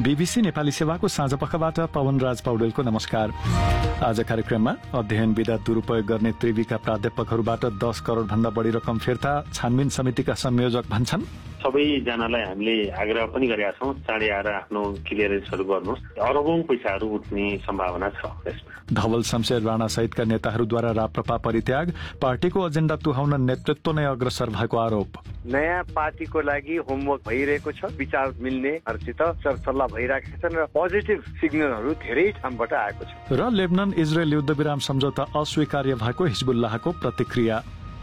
BBC Nepali सेवाको साँझपखबाट पवनराज पौडेलको नमस्कार। आज कार्यक्रममा अध्ययन विधा दुरूपयोग गर्ने त्रिवीका प्राध्यापकहरूबाट 10 करोड़ भन्दा बढी रकम फिर्ता, छानबिन समितिका संयोजक भन्छन्। सबैजनालाई हामीले आग्रह पनि गरेका छौँ, चाँडै आएर आफ्नो क्लियरेन्सहरू गर्नुहोस्। अरबौं पैसाहरू उठ्ने सम्भावना छ यसमा। धवल शमशेर राणा सहितका नेताहरूद्वारा राप्रपा परित्याग, पार्टीको एजेण्डा तुहाउन नेतृत्व नै अग्रसर भएको आरोप। नयाँ पार्टीको लागि होमवर्क भइरहेको छ, विचार मिल्नेहरूसित सरसल्लाह भइरहेका छन् र पोजिटिभ सिग्नलहरू धेरै ठाउँबाट आएको छ। र लेबनान इजरायल युद्धविराम सम्झौता अस्वीकार्य भएको हिजबुल्लाहको प्रतिक्रिया।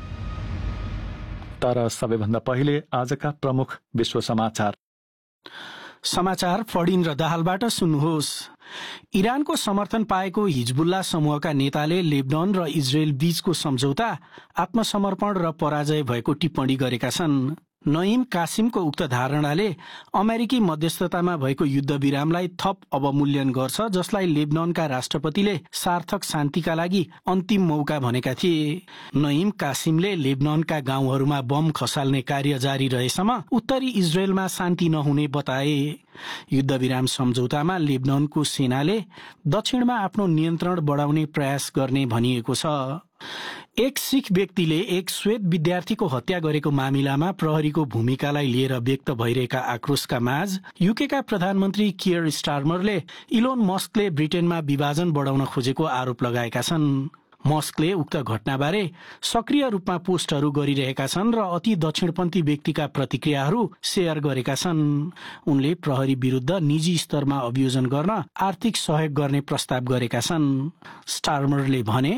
तर सबैभन्दा पहिले आजका प्रमुख विश्व समाचार। समाचार फडिन र दाहालबाट सुन्नुहोस्। इरानको समर्थन पाएको हिजबुल्ला समूहका नेताले लेबनान र इजरायल बीचको सम्झौता आत्मसमर्पण र पराजय भएको टिप्पणी गरेका छन्। नईम कासिमको उक्त धारणाले अमेरिकी मध्यस्थतामा भएको युद्धविरामलाई थप अवमूल्यन गर्छ, जसलाई लेबनानका राष्ट्रपतिले सार्थक शान्तिका लागि अन्तिम मौका भनेका थिए। नईम कासिमले लेबनानका गाउँहरूमा बम खसाल्ने कार्य जारी रहेसम्म उत्तरी इजरायलमा शान्ति नहुने बताए। युद्धविराम सम्झौतामा लेबनानको सेनाले दक्षिणमा आफ्नो नियन्त्रण बढाउने प्रयास गर्ने भनिएको छ। एक सिख व्यक्तिले एक श्वेत विद्यार्थीको हत्या गरेको मामिलामा प्रहरीको भूमिकालाई लिएर व्यक्त भइरहेका आक्रोशका माझ युकेका प्रधानमन्त्री कियर स्टारमरले इलोन मस्कले ब्रिटेनमा विभाजन बढाउन खोजेको आरोप लगाएका छन्। मस्कले उक्त घटनाबारे सक्रिय रूपमा पोस्टहरू गरिरहेका छन् र अति दक्षिणपन्थी व्यक्तिका प्रतिक्रियाहरू शेयर गरेका छन्। उनले प्रहरी विरुद्ध निजी स्तरमा अभियोजन गर्न आर्थिक सहयोग गर्ने प्रस्ताव गरेका छन्। स्टारमरले भने,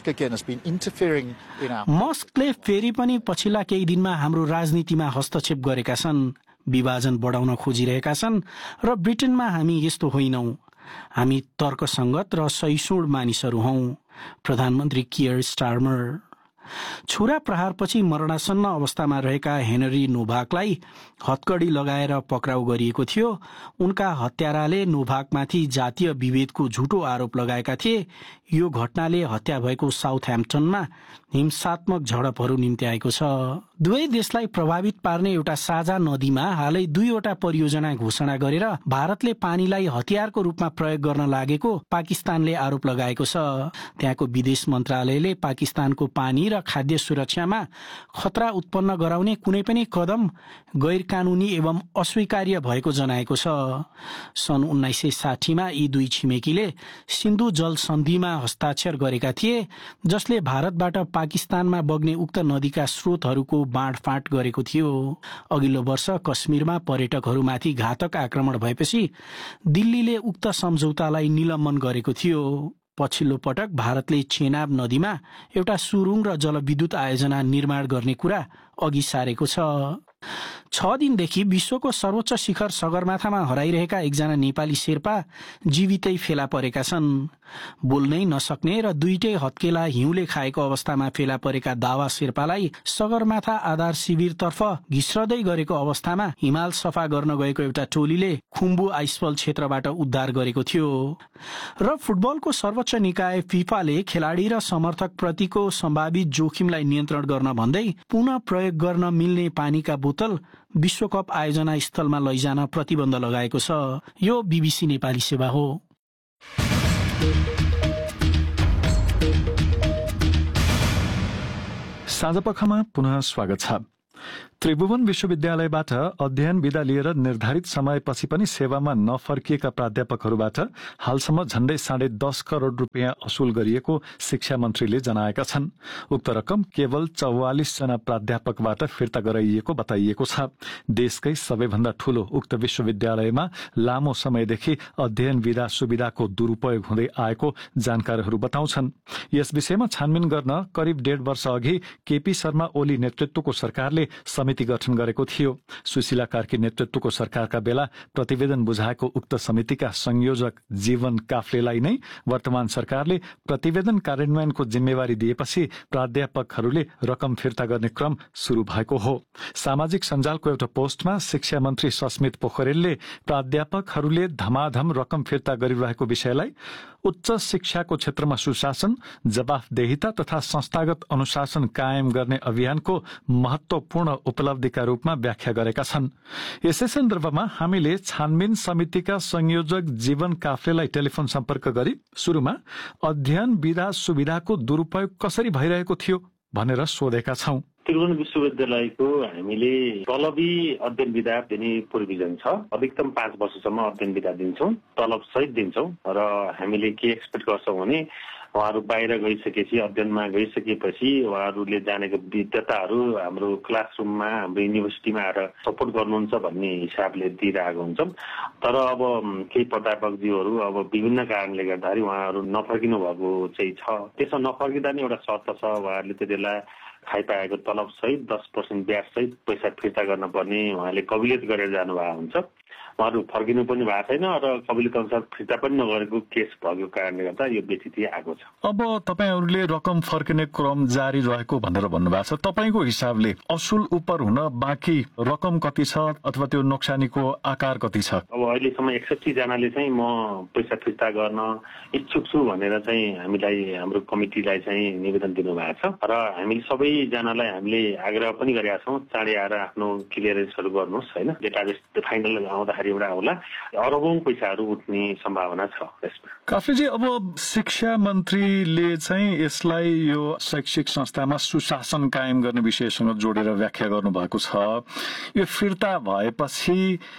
मस्कले फेरि पनि पछिल्ला केही दिनमा हाम्रो राजनीतिमा हस्तक्षेप गरेका छन्, विभाजन बढाउन खोजिरहेका छन् र ब्रिटेनमा हामी यस्तो होइनौं। हामी तर्कसंगत र सहिष्णु मानिसहरू हौं। प्रधानमन्त्री कियर स्टारमर। छुरा प्रहारपछि मरणासन्न अवस्थामा रहेका हेनरी नोभाकलाई हत्कडी लगाएर पक्राउ गरिएको थियो। उनका हत्याराले नोभाकमाथि जातीय विभेदको झुटो आरोप लगाएका थिए। यो घटनाले हत्या भएको साउथह्याम्प्टनमा हिंसात्मक झडपहरू निम्त्याएको छ। दुवै देशलाई प्रभावित पार्ने एउटा साझा नदीमा हालै 2वटा परियोजना घोषणा गरेर भारतले पानीलाई हतियारको रूपमा प्रयोग गर्न लागेको पाकिस्तानले आरोप लगाएको छ। त्यहाँको विदेश मन्त्रालयले पाकिस्तानको पानी र खाद्य सुरक्षामा खतरा उत्पन्न गराउने कुनै पनि कदम गैर कानूनी एवं अस्वीकार्य भएको जनाएको छ। सन् 1960 मा यी दुई छिमेकीले सिन्धु जल सन्धिमा हस्ताक्षर गरेका थिए, जसले भारतबाट पाकिस्तानमा बग्ने उक्त नदीका स्रोतहरूको बाँडफाँट गरेको थियो। अघिल्लो वर्ष कश्मीरमा पर्यटकहरूमाथि घातक आक्रमण भएपछि दिल्लीले उक्त सम्झौतालाई निलम्बन गरेको थियो। पछिल्लो पटक भारतले चेनाब नदीमा एउटा सुरुङ र जलविद्युत आयोजना निर्माण गर्ने कुरा अघि सारेको छ। 6 दिनदेखि विश्वको सर्वोच्च शिखर सगरमाथामा हराइरहेका एकजना नेपाली शेर्पा जीवितै फेला परेका छन्। बोल्नै नसक्ने र दुईटै हत्केला हिउँले खाएको अवस्थामा फेला परेका दावा शेर्पालाई सगरमाथा आधार शिविरतर्फ घिस्रदै गरेको अवस्थामा हिमाल सफा गर्न गएको एउटा टोलीले खुम्बु आइसफल क्षेत्रबाट उद्धार गरेको थियो। र फुटबलको सर्वोच्च निकाय फिफाले खेलाडी र समर्थक प्रतिको सम्भावित जोखिमलाई नियन्त्रण गर्न भन्दै पुनः प्रयोग गर्न मिल्ने पानीका बोतल विश्वकप आयोजना स्थलमा लैजान प्रतिबन्ध लगाएको छ। यो बीबीसी नेपाली सेवा हो। साँझपखमा पुनः स्वागत छ। त्रिभुवन विश्वविद्यालयबाट अध्ययन विधा लिएर निर्धारित समयपछि पनि सेवामा नफर्किएका प्राध्यापकहरूबाट हालसम्म झण्डै 10.5 करोड़ रुपियाँ असुल गरिएको शिक्षा मन्त्रीले जनाएका छन्। उक्त रकम केवल 44 जना प्राध्यापकबाट फिर्ता गराइएको बताइएको छ। देशकै सबैभन्दा ठूलो उक्त विश्वविद्यालयमा लामो समयदेखि अध्ययन विधा सुविधाको दुरूपयोग हुँदै आएको जानकारीहरू बताउँछन्। यस विषयमा छानबिन गर्न करिब 1.5 वर्ष अघि केपी शर्मा ओली नेतृत्वको सरकारले समिति गठन गरेको थियो। सुशीला कार्की नेतृत्वको सरकारका बेला प्रतिवेदन बुझाएको उक्त समितिका संयोजक जीवन काफ्लेलाई नै वर्तमान सरकारले प्रतिवेदन कार्यान्वयनको जिम्मेवारी दिएपछि प्राध्यापकहरूले रकम फिर्ता गर्ने क्रम शुरू भएको हो। सामाजिक सञ्जालको एउटा पोस्टमा शिक्षा मन्त्री सस्मित पोखरेलले प्राध्यापकहरूले धमाधम रकम फिर्ता गरिरहेको विषयलाई उच्च शिक्षाको क्षेत्रमा सुशासन, जवाफदेहिता तथा संस्थागत अनुशासन कायम गर्ने अभियानको महत्वपूर्ण उपलब्धिका रूपमा व्याख्या गरेका छन्। यसै सन्दर्भमा हामीले छानबिन समितिका संयोजक जीवन काफ्लेलाई टेलिफोन सम्पर्क गरी सुरुमा अध्ययन विधा सुविधाको दुरूपयोग कसरी भइरहेको थियो भनेर सोधेका छौं। त्रिभुवन विश्वविद्यालयको हामीले तलबी अध्ययन विधा दिने प्रोभिजन छ। अधिकतम 5 वर्षसम्म अध्ययन विधा दिन्छौँ, तलब सहित दिन्छौँ र हामीले के एक्सपेक्ट गर्छौँ भने उहाँहरू बाहिर गइसकेपछि अध्ययनमा गइसकेपछि उहाँहरूले जानेको विद्याताहरू हाम्रो क्लासरुममा हाम्रो युनिभर्सिटीमा आएर सपोर्ट गर्नुहुन्छ भन्ने हिसाबले दिइरहेको हुन्छौँ। तर अब केही प्राध्यापकज्यूहरू अब विभिन्न कारणले गर्दाखेरि उहाँहरू नफर्किनु भएको चाहिँ छ। त्यसमा नफर्किँदा नि एउटा शर्त छ, उहाँहरूले त्यति बेला खाइपाएको तलब सहित 10% ब्याज सहित पैसा फिर्ता गर्न पर्ने उहाँले कबुलियत गरेर जानुभएको हुन्छ। उहाँहरू फर्किनु पनि भएको छैन र कबुलियत अनुसार फिर्ता पनि नगरेको केस भएको कारणले गर्दा यो व्यतिथि आएको छ। अब तपाईहरूले रकम फर्किने क्रम जारी रहेको भनेर भन्नुभएको छ। तपाईको हिसाबले असुल उपर हुन बाँकी रकम कति छ अथवा त्यो नोक्सानीको आकार कति छ? अब अहिलेसम्म 61 जनाले चाहिँ म पैसा फिर्ता गर्न इच्छुक छु भनेर चाहिँ हामीलाई हाम्रो कमिटीलाई चाहिँ निवेदन दिनुभएको छ र हामीले सबैजनालाई हामीले आग्रह पनि गरेका छौँ चाँडै आएर आफ्नो क्लियरेन्सहरू गर्नुहोस् हैन। डेटाबेस फाइनल आउँदाखेरि एउटा होला अरबौं पैसाहरू उठ्ने सम्भावना छ यसमा। काफीजी, अब शिक्षा मन्त्रीले चाहिँ यसलाई यो शैक्षिक संस्थामा सुशासन कायम गर्ने विषयसँग जोडेर व्याख्या गर्नुभएको छ। यो फिर्ता भएपछि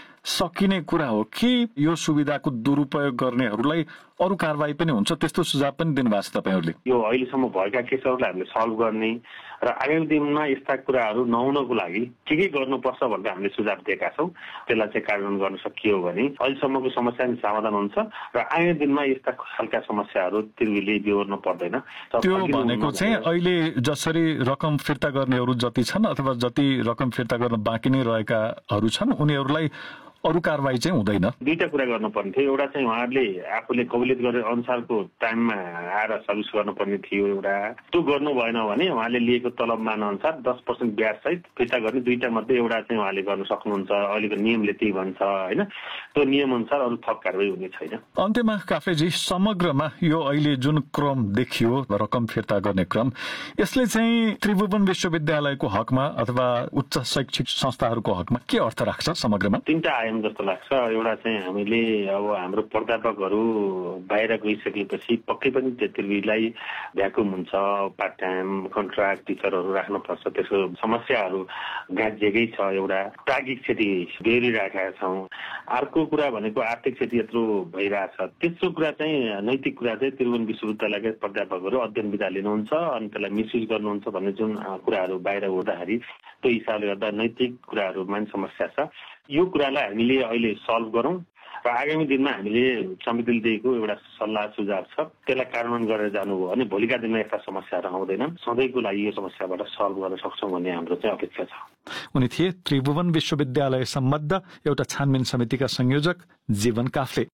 सकिने कुरा हो कि यो सुविधाको दुरुपयोग गर्नेहरूलाई अरू कारबाही पनि हुन्छ, त्यस्तो सुझाव पनि दिनुभएको छ तपाईहरूले? यो अहिलेसम्म भएका केसहरूलाई हामीले सल्भ गर्ने र आगामी दिनमा यस्ता कुराहरू नहुनको लागि के गर्नुपर्छ भनेर हामीले सुझाव दिएका छौँ। त्यसलाई चाहिँ कार्यान्वयन गर्न सकियो भने अहिलेसम्मको समस्या नि समाधान हुन्छ र आगामी दिनमा यस्ता खालका समस्याहरू त्रिभुवनले बिहोर्न पर्दैन। त्यो भनेको चाहिँ अहिले जसरी रकम फिर्ता गर्नेहरू जति छन् अथवा जति रकम फिर्ता गर्न बाँकी नै रहेकाहरू छन् उनीहरूलाई अरू कारबाही चाहिँ हुँदैन। दुईटा कुरा गर्नुपर्ने थियो। एउटा चाहिँ उहाँहरूले आफूले कबुलियत गरे अनुसारको टाइममा आएर सर्भिस गर्नुपर्ने थियो एउटा। त्यो गर्नु भएन भने उहाँले लिएको तलब मान अनुसार 10% ब्याज सहित फिर्ता गर्ने दुईटा मध्ये एउटा चाहिँ उहाँले गर्न सक्नुहुन्छ। अहिलेको नियमले त्यही भन्छ हैन। त्यो नियम अनुसार अरू थप कारबाही हुने छैन। अन्त्यमा काफेजी, समग्रमा यो अहिले जुन क्रम देखियो रकम फिर्ता गर्ने क्रम, यसले चाहिँ त्रिभुवन विश्वविद्यालयको हकमा अथवा उच्च शैक्षिक संस्थाहरूको हकमा के अर्थ राख्छ समग्रमा? तीनटा जस्तो लाग्छ। एउटा चाहिँ हामीले अब हाम्रो प्राध्यापकहरू बाहिर गइसकेपछि पक्कै पनि त्रिभुवनलाई भ्याकुम हुन्छ। पार्ट टाइम कन्ट्राक्ट टिचरहरू राख्नुपर्छ। त्यसको समस्याहरू गाजिएकै छ। एउटा प्राज्ञिक क्षति बेहोरिरहेका छौँ। अर्को कुरा भनेको आर्थिक क्षति यत्रो भइरहेछ। तेस्रो कुरा चाहिँ नैतिक कुरा चाहिँ त्रिभुवन विश्वविद्यालयका प्राध्यापकहरू अध्ययन विधा लिनुहुन्छ अनि त्यसलाई मिसयुज गर्नुहुन्छ भन्ने जुन कुराहरू बाहिर उठ्दाखेरि त्यो हिसाबले गर्दा नैतिक कुराहरूमा समस्या छ। यो कुरालाई हामीले अहिले सल्भ गरौँ र आगामी दिनमा हामीले समितिले दिएको एउटा सल्लाह सुझाव छ त्यसलाई कार्यान्वयन गरेर जानुभयो भने भोलिका दिनमा यस्ता समस्याहरू आउँदैनन्। सधैँको लागि यो समस्याबाट सल्भ गर्न सक्छौँ भन्ने हाम्रो चाहिँ अपेक्षा छ। उनी थिए त्रिभुवन विश्वविद्यालय सम्बद्ध एउटा छानबिन समितिका संयोजक जीवन काफ्ले।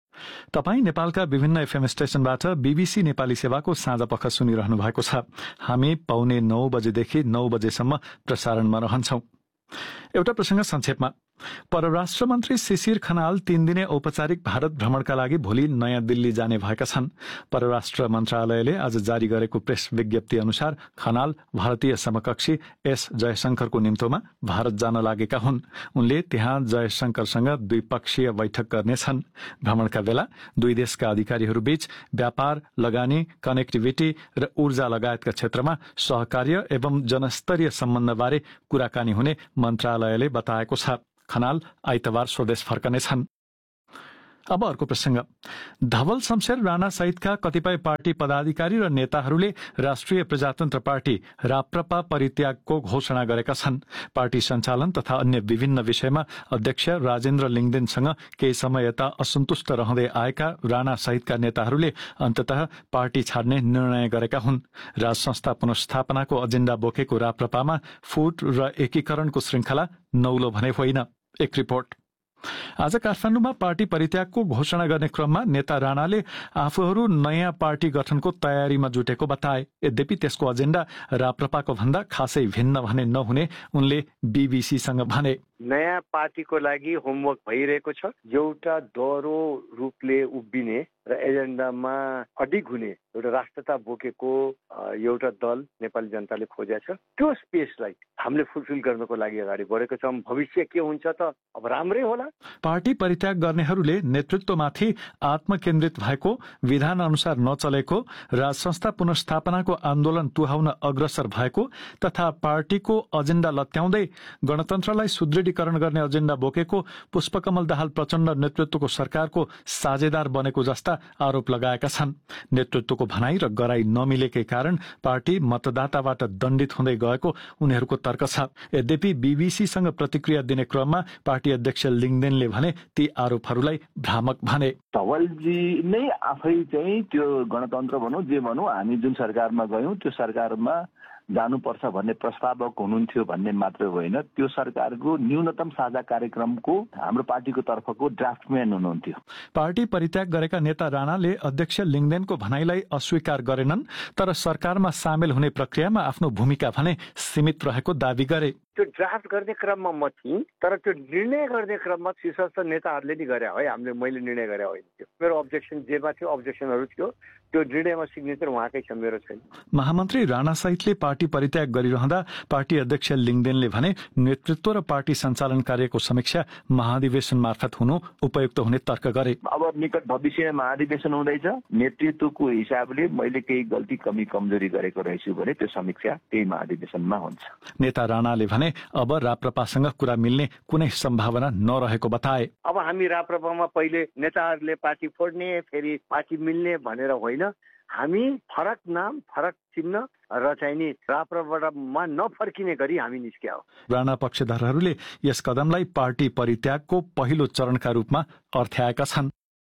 तपाईँ नेपालका विभिन्न एफएम स्टेशनबाट बीबीसी नेपाली सेवाको साँझ पख सुनिरहनु भएको छ। हामी 9:15 बजेदेखि 9 बजेसम्म प्रसारणमा रहन्छौं। एउटा प्रसंग संक्षेपमा। परराष्ट्र मन्त्री शिशिर खनाल 3 दिने औपचारिक भारत भ्रमणका लागि भोलि नयाँ दिल्ली जाने भएका छन्। परराष्ट्र मन्त्रालयले आज जारी गरेको प्रेस विज्ञप्ति अनुसार खनाल भारतीय समकक्षी एस जयशंकरको निम्तोमा भारत जान लागेका हुन्। उनले त्यहाँ जयशंकरसँग द्विपक्षीय बैठक गर्नेछन्। भ्रमणका बेला दुई देशका अधिकारीहरूबीच व्यापार, लगानी, कनेक्टिभिटी र ऊर्जा लगायतका क्षेत्रमा सहकार्य एवं जनस्तरीय सम्बन्धबारे कुराकानी हुने मन्त्रालयले बताएको छ। खनाल आइतबार स्वदेश फर्कनेछन्। अब अर्को प्रसंग। धवल शमशेर राणा सहितका कतिपय पार्टी पदाधिकारी र नेताहरूले राष्ट्रिय प्रजातन्त्र पार्टी राप्रपा परित्यागको घोषणा गरेका छन्। पार्टी सञ्चालन तथा अन्य विभिन्न विषयमा अध्यक्ष राजेन्द्र लिङदेनसँग केही समय यता असन्तुष्ट रहँदै आएका राणा सहितका नेताहरूले अन्ततः पार्टी छाड्ने निर्णय गरेका हुन्। राज संस्था पुनर्स्थापनाको एजेण्डा बोकेको राप्रपामा फुट र एकीकरणको श्रृंखला नौलो भने होइन। एक रिपोर्ट। आज काठमाडौँमा पार्टी परित्यागको घोषणा गर्ने क्रममा नेता राणाले आफूहरू नयाँ पार्टी गठनको तयारीमा जुटेको बताए। यद्यपि त्यसको एजेण्डा राप्रपाको भन्दा खासै भिन्न भने नहुने उनले बीबीसीसँग भने। नयाँ पार्टीको लागि होमवर्क भइरहेको छ। एउटा दोहोरो रूपले उभिने र एजेन्डामा अडिग हुने एउटा राष्ट्रता बोकेको एउटा दल नेपाली जनताले खोजेको छ। त्यो स्पेसलाई हामीले फुलफिल गर्नको लागि अगाडि बढेको छौँ। भविष्य के हुन्छ त अब राम्रै होला। पार्टी परित्याग गर्नेहरूले नेतृत्वमाथि आत्मकेन्द्रित भएको, विधान अनुसार नचलेको, राज संस्था पुनर्स्थापनाको आन्दोलन तुहाउन अग्रसर भएको तथा पार्टीको एजेन्डा लत्याउँदै गणतन्त्रलाई सुदृढीकरण गर्ने एजेन्डा बोकेको पुष्पकमल दाहाल प्रचण्ड नेतृत्वको सरकारको साझेदार बनेको जस्ता आरोप लगाएका छन्। नेतृत्वको भनाई र गराई नमिलेकै कारण पार्टी मतदाताबाट दण्डित हुँदै गएको उनीहरूको तर्क छ। यद्यपि बीबीसीसँग प्रतिक्रिया दिने क्रममा पार्टी अध्यक्ष लिङदेनले भने ती आरोपहरूलाई भ्रामक भने। धवलजी नै आफै चाहिँ त्यो गणतन्त्र भनौँ जे भनौँ, हामी जुन सरकारमा गयौँ त्यो सरकारमा जानुपर्छ भन्ने प्रस्तावक हुनुहुन्थ्यो भन्ने मात्र होइन, त्यो सरकारको न्यूनतम साझा कार्यक्रमको हाम्रो पार्टीको तर्फको ड्राफ्टम्यान हुनुहुन्थ्यो। पार्टी परित्याग गरेका नेता राणाले अध्यक्ष लिङदेनको भनाईलाई अस्वीकार गरेनन्, तर सरकारमा सामेल हुने प्रक्रियामा आफ्नो भूमिका भने सीमित रहेको दावी गरे। त्यो ड्राफ्ट गर्ने क्रममा म थिएँ, तर त्यो निर्णय गर्ने क्रममा शीर्षस्थ नेताहरूले नि गरे है, मैले निर्णय गरे होइन। मेरो अब्जेक्सन जेमा थियो, अब्जेक्सनहरू थियो, त्यो निर्णयमा सिग्नेचर उहाँकै छ, मेरो छैन। महामन्त्री राणा सहितले पार्टी परित्याग गरिरहँदा पार्टी अध्यक्ष लिङदेनले भने नेतृत्व र पार्टी सञ्चालन कार्यको समीक्षा महाधिवेशन मार्फत हुनु उपयुक्त हुने तर्क गरे। अब निकट भविष्यमा महाधिवेशन हुँदैछ, नेतृत्वको हिसाबले मैले केही गल्ती कमी कमजोरी गरेको रहेछु भने त्यो समीक्षा त्यही महाधिवेशनमा हुन्छ। नेता राणाले भने अब राप्रपासँग कुरा मिल्ने कुनै सम्भावना नरहेको बताए। अब हामी राप्रपामा पहिले नेताहरूले पार्टी फोड्ने, फेरि पार्टी मिल्ने भनेर होइन, हामी फरक नाम, फरक चिन्ह र चाहिँ नि राप्रपामा नफर्किने गरी हामी निस्किया हो। राणा पक्षधरहरूले यस कदमलाई पार्टी परित्यागको पहिलो चरणका रूपमा अर्थ्याएका छन्।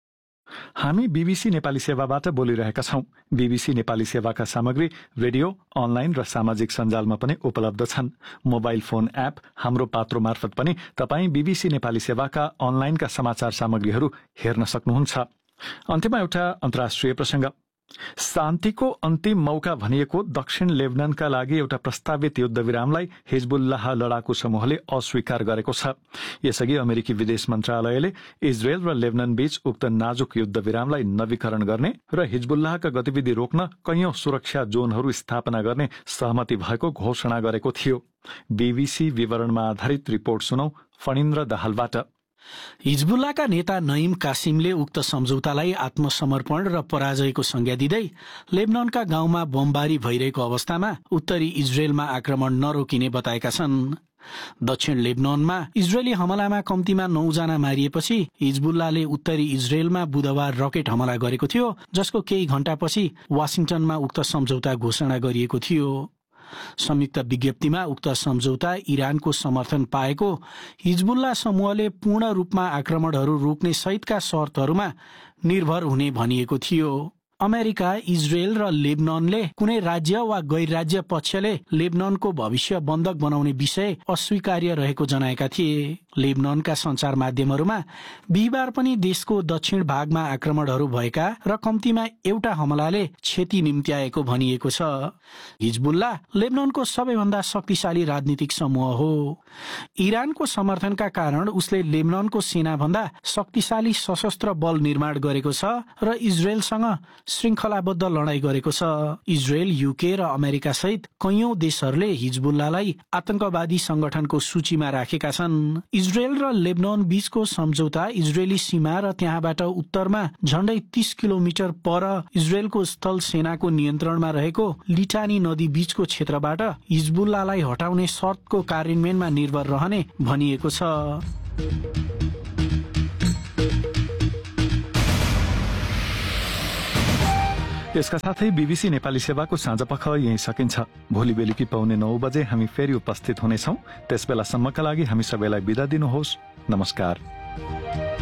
हामी बीबीसी नेपाली सेवाबाट बोलिरहेका छौं। बीबीसी नेपाली सेवाका सामग्री रेडियो, अनलाइन र सामाजिक सञ्जालमा पनि उपलब्ध छन्। मोबाइल फोन एप हाम्रो पात्रो मार्फत पनि तपाईँ बीबीसी नेपाली सेवाका अनलाइनका समाचार सामग्रीहरू हेर्न सक्नुहुन्छ। अन्त्यमा एउटा अन्तर्राष्ट्रिय प्रसंग। शान्तिको अन्तिम मौका भनिएको दक्षिण लेबननका लागि एउटा प्रस्तावित युद्धविरामलाई हिजबुल्लाह लडाकु समूहले अस्वीकार गरेको छ। यसअघि अमेरिकी विदेश मन्त्रालयले इजरायल र लेबनन बीच उक्त नाजुक युद्धविरामलाई नवीकरण गर्ने र हिजबुल्लाहका गतिविधि रोक्न कैयौं सुरक्षा जोनहरू स्थापना गर्ने सहमति भएको घोषणा गरेको थियो। बीबीसी विवरणमा आधारित रिपोर्ट सुनौ फणिन्द्र दाहालबाट। हिजबुल्लाका नेता नईम कासिमले उक्त सम्झौतालाई आत्मसमर्पण र पराजयको संज्ञा दिँदै लेबननका गाउँमा बमबारी भइरहेको अवस्थामा उत्तरी इजरायलमा आक्रमण नरोकिने बताएका छन्। दक्षिण लेबननमा इजरायली हमलामा कम्तीमा 9 जना मारिएपछि हिजबुल्लाले उत्तरी इजरायलमा बुधबार रकेट हमला गरेको थियो, जसको केही घण्टापछि वाशिंटनमा उक्त सम्झौता घोषणा गरिएको थियो। संयुक्त विज्ञप्तिमा उक्त सम्झौता इरानको समर्थन पाएको हिजबुल्ला समूहले पूर्ण रूपमा आक्रमणहरू रोक्ने सहितका शर्तहरूमा निर्भर हुने भनिएको थियो। अमेरिका, इजरायल र लेबननले कुनै राज्य वा गैर राज्य पक्षले लेबननको भविष्य बन्धक बनाउने विषय अस्वीकार्य रहेको जनाएका थिए। लेबननका सञ्चार माध्यमहरूमा बिहिबार पनि देशको दक्षिण भागमा आक्रमणहरू भएका र कम्तीमा एउटा हमलाले क्षति निम्त्याएको भनिएको छ। हिजबुल्ला लेबननको सबैभन्दा शक्तिशाली राजनीतिक समूह हो। इरानको समर्थनका कारण उसले लेबननको सेनाभन्दा शक्तिशाली सशस्त्र बल निर्माण गरेको छ र इजरायलसँग श्रृङ्खलाबद्ध लडाईँ गरेको छ। इजरायल, युके र अमेरिका सहित कैयौं देशहरूले हिजबुल्लालाई आतंकवादी संगठनको सूचीमा राखेका छन्। इजरायल र लेबनन बीचको सम्झौता इजरायली सीमा र त्यहाँबाट उत्तरमा झण्डै 30 किलोमिटर पर इजरायलको स्थल सेनाको नियन्त्रणमा रहेको लिटानी नदी बीचको क्षेत्रबाट हिजबुल्लालाई हटाउने शर्तको कार्यान्वयनमा निर्भर रहने भनिएको छ। यसका साथै बीबीसी नेपाली सेवाको साँझपख यही सकिन्छ। भोलि बेलुकी पाउने 9 बजे हामी फेरि उपस्थित हुनेछौं। त्यसबेलासम्मका लागि हामी सबैलाई बिदा दिनुहोस्। नमस्कार।